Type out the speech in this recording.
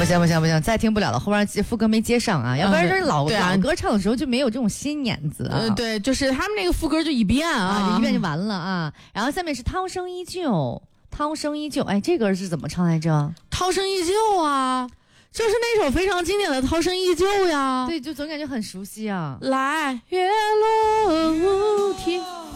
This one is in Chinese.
不行，再听不了了，后边副歌没接上啊，要不然这老歌唱的时候就没有这种心眼子啊。 对，就是他们那个副歌就一遍啊， 一遍就完了啊。然后下面是涛声依旧，涛声依旧，哎，这歌是怎么唱来着？ 涛声依旧啊，就是那首非常经典的《涛声依旧》呀。 对，就总感觉很熟悉啊。 来，月落乌啼。